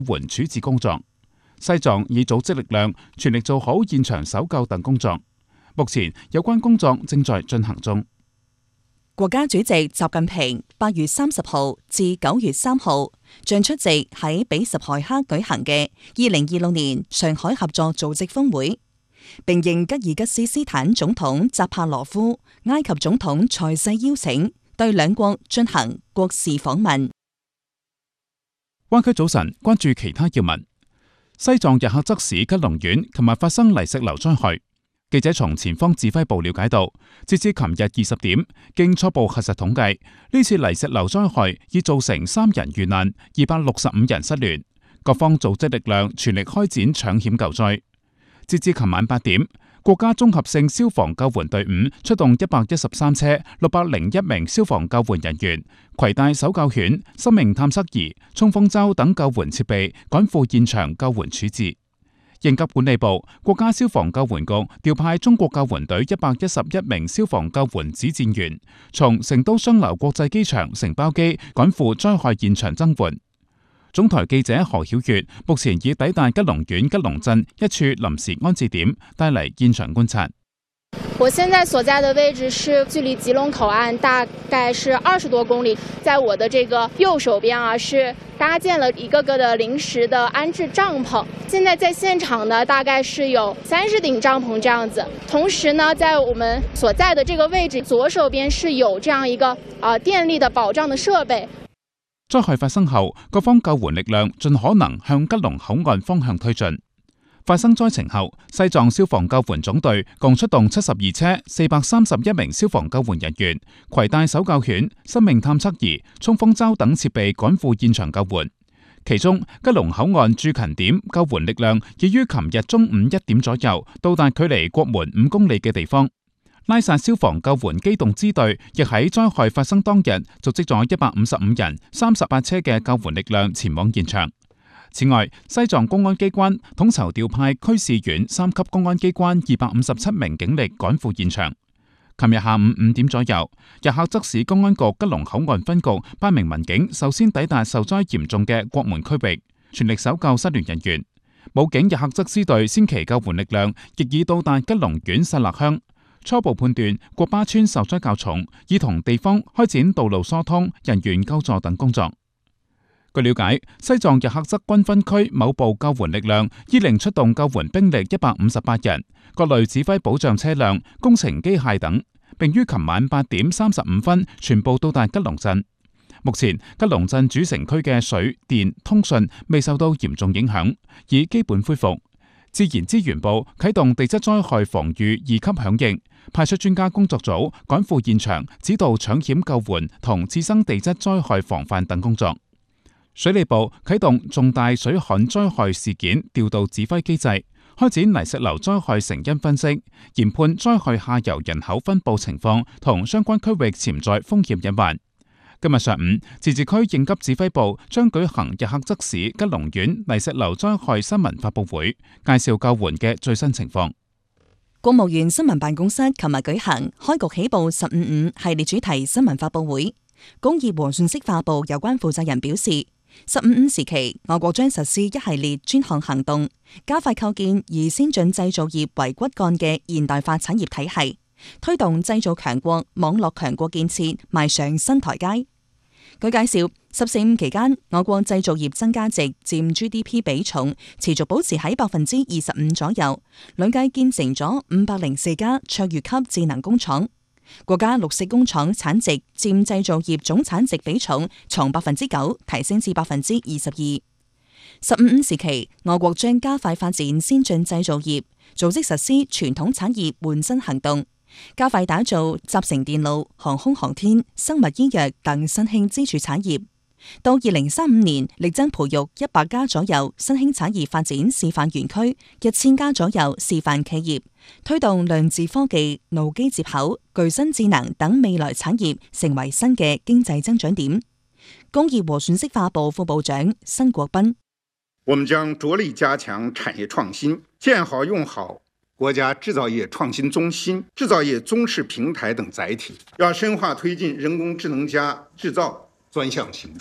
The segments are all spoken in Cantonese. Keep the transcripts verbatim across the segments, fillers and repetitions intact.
援處置工作。西藏已組織力量，全力做好現場搜救等工作。目前有關工作正在進行中。 國家主席習近平八月三十號至九月三號將出席喺比什凱克舉行嘅二零二六年上海合作組織峰會，並應吉爾吉斯斯坦總統扎帕羅夫、埃及總統塞西邀請，對兩國進行國事訪問。 灣區早晨關注其他要聞。西藏日喀則市吉隆縣琴日發生泥石流災害。記者從前方指揮部了解到，截至琴日二十點，經初步核實統計，呢次泥石流災害已造成三人遇難，二百六十五人失聯。各方組織力量全力開展搶險救災。截至琴晚八點，國家綜合性消防救援隊伍出動一百一十三車、六百零一名消防救援人員，攜帶搜救犬、生命探測儀、衝鋒舟等救援設備，趕赴現場救援處置。應急管理部、國家消防救援局調派中國救援隊一百一十一名消防救援指戰員，從成都雙流國際機場承包機趕赴災害現場增援。總台記者何曉月目前已抵達吉隆縣吉隆鎮一處臨時安置點，帶嚟現場觀察。 我現在所在的位置是距離吉隆口岸大概是二十多公里，在我的這個右手邊啊，是搭建了一個個的臨時的安置帳篷。現在在現場呢，大概是有三十頂帳篷這樣子。同時呢，在我們所在的這個位置左手邊是有這樣一個啊電力的保障的設備。 災害發生後，各方救援力量盡可能向吉隆口岸方向推進。發生災情後，西藏消防救援總隊共出動七十二車、四百三十一名消防救援人員，攜帶搜救犬、生命探測儀、衝鋒舟等設備趕赴現場救援。其中，吉隆口岸駐勤點救援力量已於琴日中午一點左右到達距離國門五公里嘅地方。拉薩消防救援機動支隊亦喺災害發生當日組織咗一百五十五人、三十八車嘅救援力量前往現場。此外，西藏公安機關統籌調派區市縣三級公安機關二百五十七名警力趕赴現場。琴日下午五點左右，日喀則市公安局吉隆口岸分局八名民警首先抵達受災嚴重嘅國門區域，全力搜救失聯人員。武警日喀則支隊先期救援力量亦已到達吉隆縣薩勒鄉。初步判斷，國巴村受災較重，已同地方開展道路疏通、人員救助等工作。據了解，西藏日喀則軍分區某部救援力量依令出動救援兵力一百五十八人，各類指揮保障車輛、工程機械等，並於琴晚八點三十五分全部到達吉隆鎮。目前，吉隆鎮主城區嘅水電通訊未受到嚴重影響，已基本恢復。自然資源部啟動地質災害防禦二級響應，派出專家工作組趕赴現場，指導搶險救援同次生地質災害防範等工作。水利部啟動重大水旱災害事件調度指揮機制，開展泥石流災害成因分析，研判災害下游人口分佈情況同相關區域潛在風險隱患。今日上午，自治區應急指揮部將舉行日喀則市吉隆縣泥石流災害新聞發佈會，介紹救援嘅最新情況。 國務院新聞辦公室琴日舉行開局起步十五五系列主題新聞發佈會，工業和信息化部有關負責人表示，十五五時期，我國將實施一系列專項行動，加快構建以先進製造業為骨幹嘅現代化產業體系，推動製造強國、網絡強國建設邁上新台階。據介紹，十四五期間，我國製造業增加值佔 G D P 比重持續保持喺百分之二十五左右，累計建成咗五百零四家卓越級智能工廠。國家綠色工廠產值佔製造業總產值比重從百分之九提升至百分之二十二。十五五時期，我國將加快發展先進製造業，組織實施傳統產業換新行動，加快打造集成電路、航空航天、生物醫藥等新興支柱產業。到二零三五年，力爭培育一百家左右新興產業發展示範園區，一千家左右示範企業，推動量子科技、腦機接口、具身智能等未來產業成為新嘅經濟增長點。工業和信息化部副部長申國斌： 我們將着力加強產業創新，建好用好國家製造業創新中心、製造業綜示平台等載體，要深化推進人工智能加製造專項行動，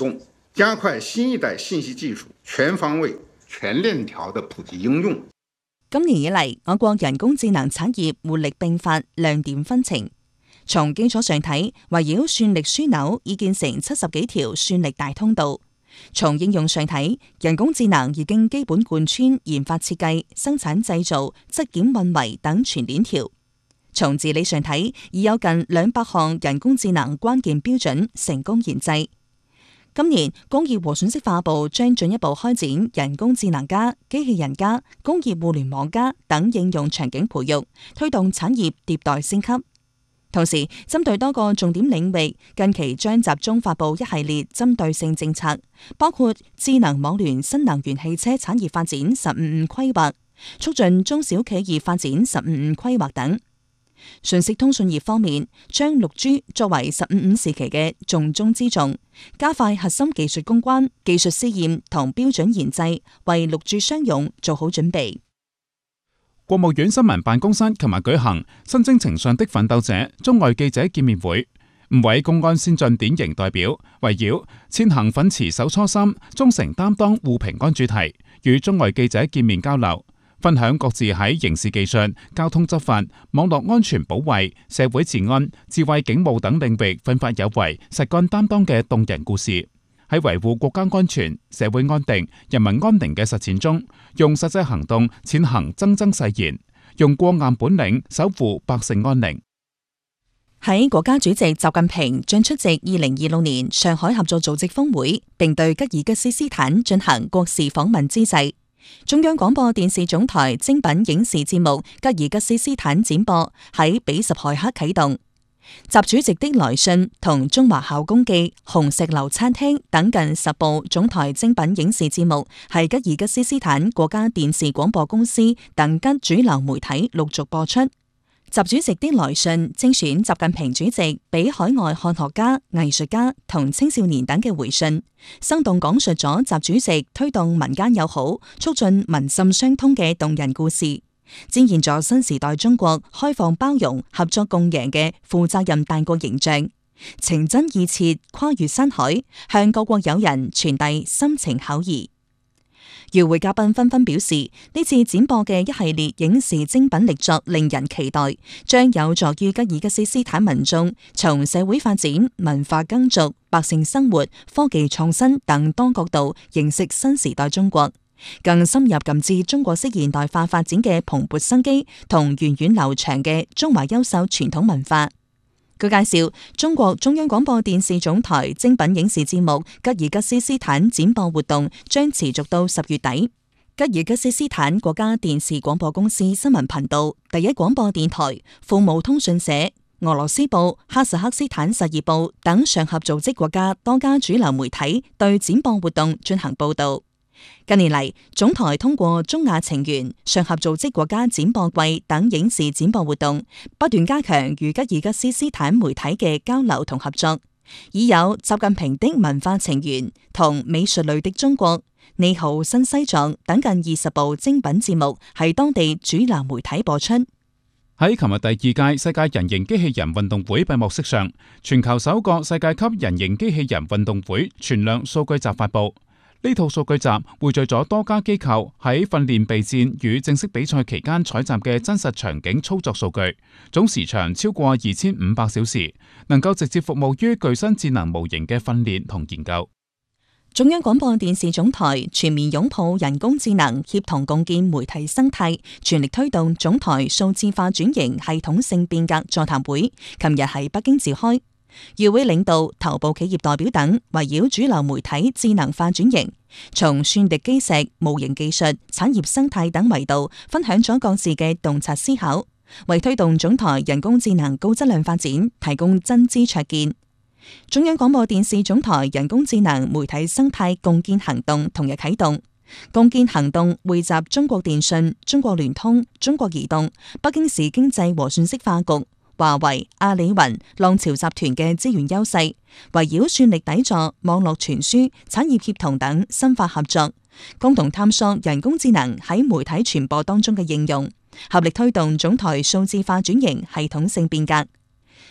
加快新一代信息技術全方位、全鏈條的普及應用。 今年以嚟，我國人工智能產業活力迸發，亮點紛呈。從基礎上睇，圍繞算力樞紐已建成七十幾條算力大通道；從應用上睇，人工智能已經基本貫穿研發設計、生產製造、質檢運維等全鏈條；從治理上睇，已有近兩百項人工智能關鍵標準成功研製。今年工業和信息化部將進一步開展人工智能加、機器人加、工業互聯網加等應用場景培育，推動產業迭代升級。同時，針對多個重點領域，近期將集中發布一系列針對性政策，包括智能網聯新能源汽車產業發展十五五規劃、促進中小企業發展十五五規劃等。信息通訊業方面，將六 G 作為十五五時期嘅重中之重，加快核心技術攻關、技術試驗同標準研製，為六 G 商用做好準備。 國務院新聞辦公室琴日舉行新征程上的奮鬥者中外記者見面會，五位公安先進典型代表圍繞踐行奮詞守初心、忠誠擔當護平安主題，與中外記者見面交流，分享各自喺刑事技術、交通執法、網絡安全保衛、社會治安、智慧警務等領域奮發有為、實幹擔當嘅動人故事。喺維護國家安全、社會安定、人民安寧嘅實踐中，用實際行動踐行錚錚誓言，用過硬本領守護百姓安寧。 喺國家主席習近平將出席二零二六年上海合作組織峰會，並對吉爾吉斯斯坦進行國事訪問之際，中央廣播電視總台精品影視節目《吉爾吉斯斯坦展播》喺比什凱克啟動。習主席的來信同中華校公記、紅石樓餐廳等近十部總台精品影視節目，係吉爾吉斯斯坦國家電視廣播公司等吉主流媒體陸續播出。習主席的來信精選習近平主席俾海外漢學家、藝術家同青少年等嘅回信，生動講述咗習主席推動民間友好、促進民心相通嘅動人故事，展現咗新時代中國開放包容、合作共贏嘅負責任大國形象，情真意切，跨越山海，向各國友人傳遞深情厚誼。與會嘉賓紛紛表示，呢次展播嘅一系列影視精品力作令人期待，將有助於吉爾吉斯斯坦民眾從社會發展、文化耕俗、百姓生活、科技創新等多角度認識新時代中國，更深入感知中國式現代化發展嘅蓬勃生機同源遠流長嘅中華優秀傳統文化。佢介紹，中國中央廣播電視總台精品影視節目吉爾吉斯斯坦展播活動將持續到十月底。吉爾吉斯斯坦國家電視廣播公司新聞頻道、第一廣播電台、父母通訊社、俄羅斯報、哈薩克斯坦實業報等上合組織國家多家主流媒體對展播活動進行報道。近年嚟，總台通過中亞情緣、上合組織國家展播季等影視展播活動，不斷加強與吉爾吉斯斯坦媒體嘅交流同合作，已有習近平的文化情緣同美術類的中國、你好新西藏等近二十部精品節目喺當地主流媒體播出。 喺琴日第二屆世界人形機器人運動會閉幕式上，全球首個世界級人形機器人運動會全量數據集發布。呢套數據集匯聚咗多家機構喺訓練備戰與正式比賽期間採集嘅真實場景操作數據，總時長超過二千五百小時，能夠直接服務於具身智能模型嘅訓練同研究。 中央廣播電視總台全面擁抱人工智能，協同共建媒體生態，全力推動總台數字化轉型系統性變革座談會，琴日喺北京召開。與會領導、頭部企業代表等圍繞主流媒體智能化轉型，從算力基石、模型技術、產業生態等維度分享咗各自嘅洞察思考，為推動總台人工智能高質量發展提供真知灼見。中央廣播電視總台人工智能媒體生態共建行動同日啟動，共建行動匯集中國電信、中國聯通、中國移動、北京市經濟和信息化局、華為、阿里雲、浪潮集團嘅資源優勢，圍繞算力底座、網絡傳輸、產業協同等深化合作，共同探索人工智能喺媒體傳播當中嘅應用，合力推動總台數字化轉型系統性變革。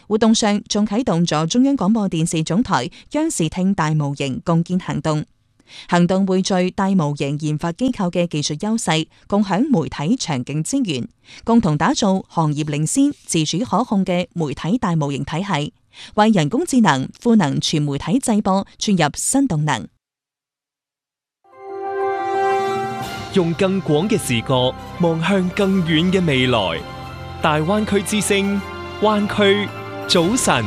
活動上仲啟動咗中央廣播電視總台央視聽大模型共建行動。行動匯聚大模型研發機構嘅技術優勢，共享媒體場景資源，共同打造行業領先、自主可控嘅媒體大模型體系，為人工智能賦能全媒體製播注入新動能。 用更廣嘅視角望向更遠嘅未來。大灣區之聲，灣區早晨。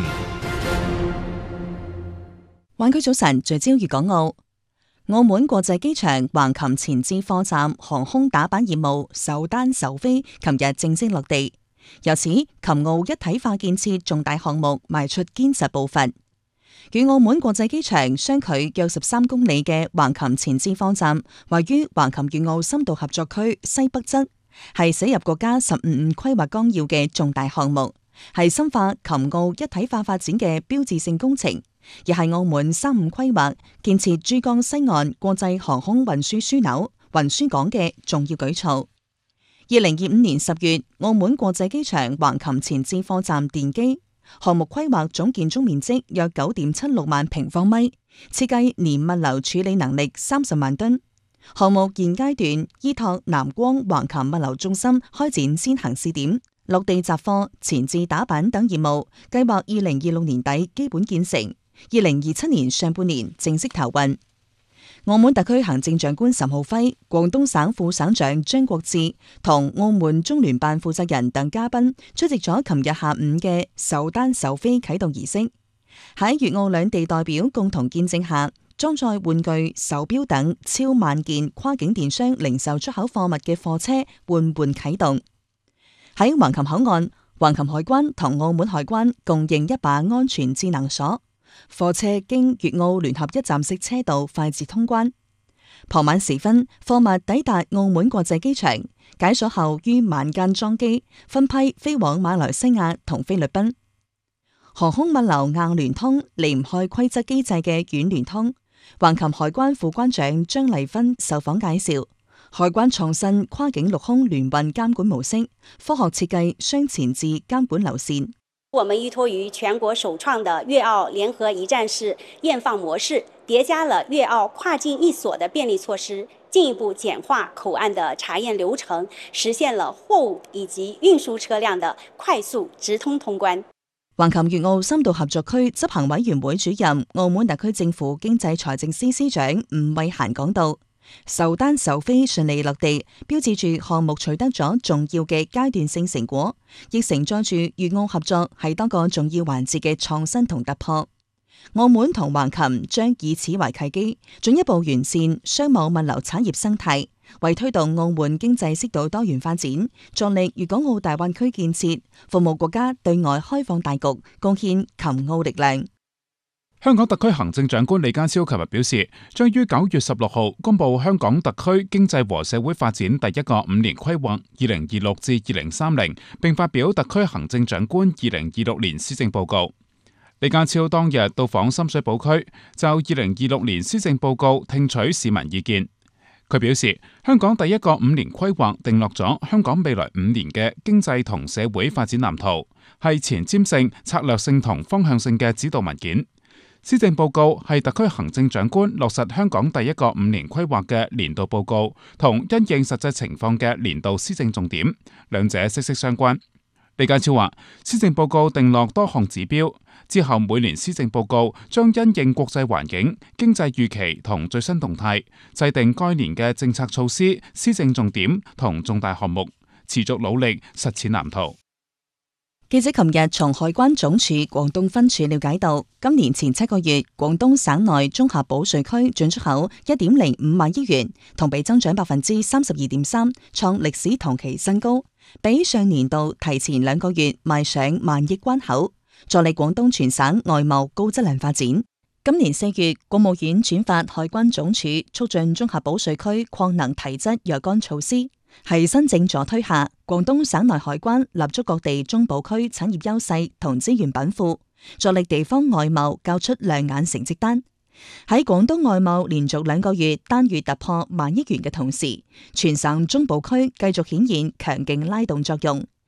灣區早晨聚焦粵港澳。澳門國際機場橫琴前置貨站航空打板業務首單首飛，琴日正式落地，由此琴澳一體化建設重大項目邁出堅實步伐。與澳門國際機場相距約十三公里嘅橫琴前置貨站，位於橫琴粵澳深度合作區西北側，係寫入國家十五五規劃綱要嘅重大項目，係深化琴澳一體化發展嘅標誌性工程，亦係澳門三五規劃建設珠江西岸國際航空運輸樞紐、運輸港嘅重要舉措。二零二五年十月，澳門國際機場橫琴前置貨站奠基，項目規劃總建築面積約九點七六萬平方米，設計年物流處理能力三十萬噸。項目現階段依託南光橫琴物流中心開展先行試點，落地集貨、前置打板等業務，計劃二零二六年底基本建成，二零二七年上半年正式投運。澳門特區行政長官岑浩輝、廣東省副省長張國志同澳門中聯辦負責人等嘉賓出席咗琴日下午嘅首單首飛啟動儀式。喺粵澳兩地代表共同見證下，裝載玩具、手錶等超萬件跨境電商零售出口貨物嘅貨車緩緩啟動。喺橫琴口岸，橫琴海關同澳門海關共認一把安全智能鎖，貨車經粵澳聯合一站式車道快捷通關。傍晚時分，貨物抵達澳門國際機場，解鎖後於晚間裝機，分批飛往馬來西亞同菲律賓。航空物流硬聯通離唔開規則機制嘅軟聯通。橫琴海關副關長張麗芬受訪介紹，海關創新跨境陸空聯運監管模式，科學設計雙前置監管流線。 我們依託於全國首創的粵澳聯合一站式驗放模式，疊加了粵澳跨境一鎖的便利措施，進一步簡化口岸的查驗流程，實現了貨物以及運輸車輛的快速直通通關。 橫琴粵澳深度合作區執行委員會主任、澳門特區政府經濟財政司司長吳慧嫻講道，首單首飛順利落地，標誌住項目取得咗重要嘅階段性成果，亦承載住粵澳合作喺多個重要環節嘅創新同突破。澳門同橫琴將以此為契機，進一步完善商務物流產業生態，為推動澳門經濟適度多元發展，助力粵港澳大灣區建設，服務國家對外開放大局，貢獻琴澳力量。 香港特區行政長官李家超琴日表示，將於九月十六號公布香港特區經濟和社會發展第一個五年規劃二零二六至二零三零，並發表特區行政長官二零二六年施政報告。李家超當日到訪深水埗區，就二零二六年施政報告聽取市民意見。佢表示，香港第一個五年規劃定落咗香港未來五年嘅經濟同社會發展藍圖，係前瞻性、策略性同方向性嘅指導文件。施政報告係特區行政長官落實香港第一個五年規劃嘅年度報告，同因應實際情況嘅年度施政重點，兩者息息相關。李家超話，施政報告定落多項指標，之後每年施政報告將因應國際環境、經濟預期同最新動態，制定該年嘅政策措施、施政重點同重大項目，持續努力實踐藍圖。 記者琴日從海關總署廣東分署了解到，今年前七個月，廣東省內綜合保稅區進出口一點零五萬億元，同比增長百分之三十二點三，創歷史同期新高，比上年度提前兩個月邁上萬億關口，助力廣東全省外貿高質量發展。今年四月，國務院轉發海關總署促進綜合保稅區擴能提質若干措施。喺新政助推下，廣東省內海關立足各地中保區產業優勢同資源稟賦，助力地方外貿交出亮眼成績單。喺廣東外貿連續兩個月單月突破萬億元嘅同時，全省中保區繼續顯現強勁拉動作用，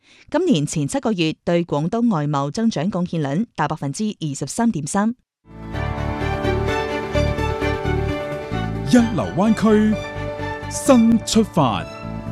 今年前七個月對廣東外貿增長貢獻率達百分之二十三點三。 一流灣區新出發。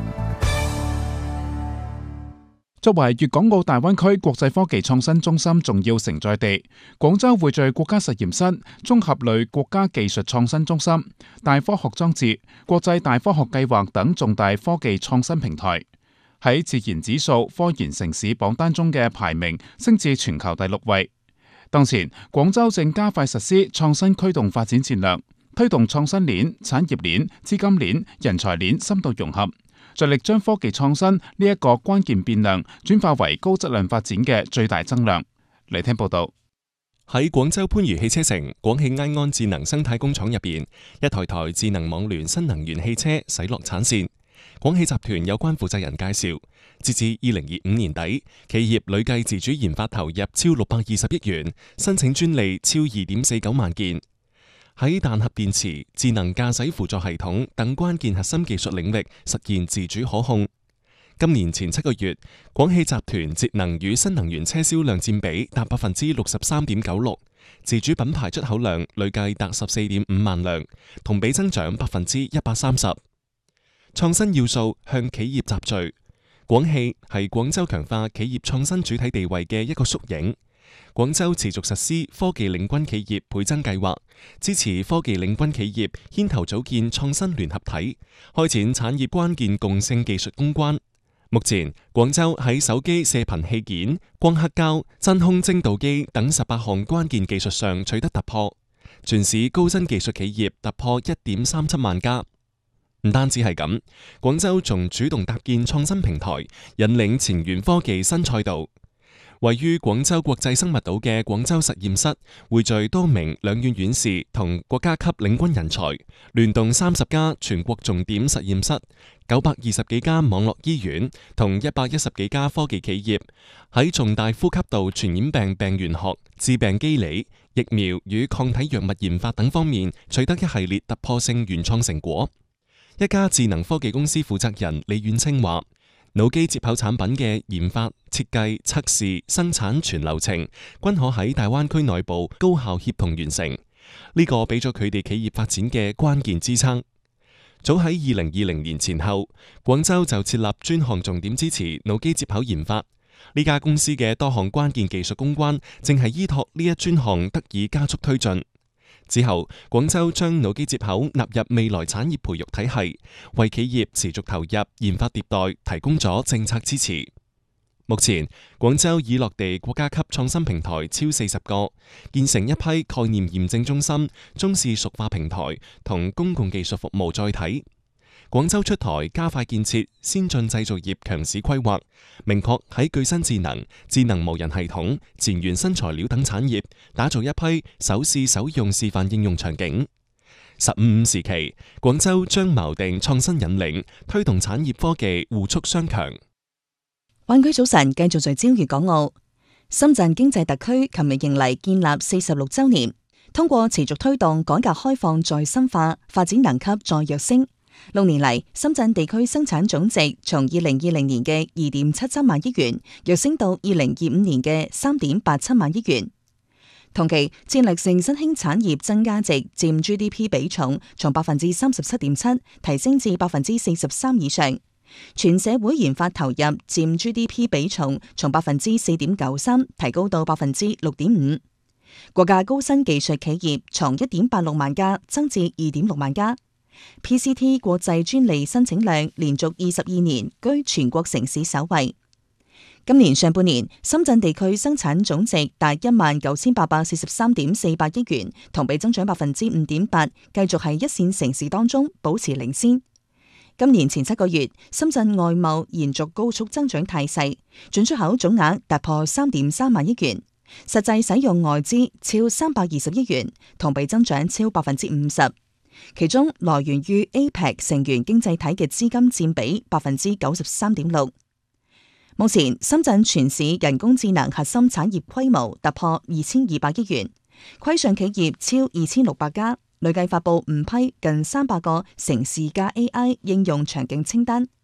作為粵港澳大灣區國際科技創新中心重要承載地，廣州匯聚國家實驗室、綜合類國家技術創新中心、大科學裝置、國際大科學計劃等重大科技創新平台，喺自然指數科研城市榜單中嘅排名升至全球第六位。當前，廣州正加快實施創新驅動發展戰略，推動創新鏈、產業鏈、資金鏈、人才鏈深度融合，着力將科技創新呢一個關鍵變量轉化為高質量發展嘅最大增量。嚟聽報道。 喺廣州番禺汽車城廣汽埃安智能生態工廠入邊，一台台智能網聯新能源汽車駛落產線。廣汽集團有關負責人介紹，截至二零二五年底，企業累計自主研發投入超六百二十億元，申請專利超二點四九萬件。喺彈盒電池、智能駕駛輔助系統等關鍵核心技術領域實現自主可控。今年前七個月，廣汽集團節能與新能源車銷量佔比達百分之六十三點九六，自主品牌出口量累計達十四點五萬輛，同比增長百分之一百三十。創新要素向企業集聚，廣汽係廣州強化企業創新主體地位嘅一個縮影。廣州持續實施科技領軍企業倍增計劃，支持科技領軍企業牽頭組建創新聯合體，開展產業關鍵共性技術攻關。目前，廣州喺手機射頻器件、光刻膠、真空精度機等十八項關鍵技術上取得突破，全市高新技術企業突破一點三七萬家。唔單止係咁，廣州仲主動搭建創新平台，引領前沿科技新賽道。位於廣州國際生物島嘅廣州實驗室，匯聚多名兩院院士同國家級領軍人才，聯動三十家全國重點實驗室、九百二十幾家網絡醫院同一百一十幾家科技企業，喺重大呼吸道傳染病病原學、致病機理、疫苗與抗體藥物研發等方面取得一系列突破性原創成果。一家智能科技公司負責人李遠清話，腦機接口產品嘅研發、設計、測試、生產全流程均可喺大灣區內部高效協同完成，呢個俾咗佢哋企業發展嘅關鍵支撐。早喺二零二零年前後，廣州就設立專項重點支持腦機接口研發。呢家公司嘅多項關鍵技術攻關，正係依託呢一專項得以加速推進。之後，廣州將腦機接口納入未來產業培育體系，為企業持續投入研發迭代提供咗政策支持。目前，廣州已落地國家級創新平台超四十個，建成一批概念驗證中心、中試熟化平台同公共技術服務載體。廣州出台加快建設先進製造業強市規劃，明確喺具身智能、智能無人系統、前沿新材料等產業打造一批首試首用示範應用場景。十五五時期，廣州將錨定創新引領，推動產業科技互促雙強。 灣區早晨繼續聚焦粵港澳。深圳經濟特區琴日迎嚟建立四十六週年，通過持續推動改革開放再深化，發展能級再躍升。六年嚟，深圳地區生產總值從二零二零年嘅二點七七萬億元，躍升到二零二五年嘅三點八七萬億元。同期，戰略性新興產業增加值佔 G D P 比重從百分之三十七點七提升至百分之四十三以上。全社會研發投入佔 G D P 比重從百分之四點九三提高到百分之六點五。國家高新技術企業從一點八六萬家增至二點六萬家。P C T 國際專利申請量連續二十二年居全國城市首位。今年上半年，深圳地區生產總值達一萬九千八百四十三點四八億元，同比增長百分之五點八，繼續喺一線城市當中保持領先。今年前七個月，深圳外貿延續高速增長態勢，進出口總額突破三點三萬億元，實際使用外資超三百二十億元，同比增長超百分之五十。其中來源於 A P E C 成員經濟體嘅資金佔比百分之九十三點六。目前深圳全市人工智能核心產業規模突破二千二百億元，規上企業超二千六百家，累計發佈五批近三百個城市加 A I 應用場景清單。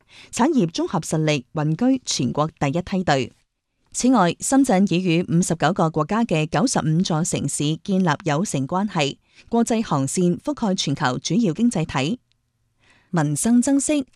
產業綜合實力穩居全國第一梯隊。此外，深圳已與五十九個國家嘅九十五座城市建立友城關係，國際航線覆蓋全球主要經濟體。民生增色